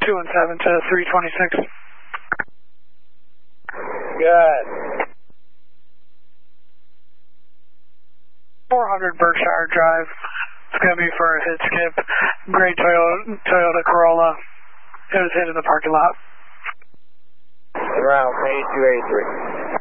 217 to 326. Good. 400 Berkshire Drive. It's going to be for a hit skip. Gray Toyota Corolla. It was hit in the parking lot. Around page 283.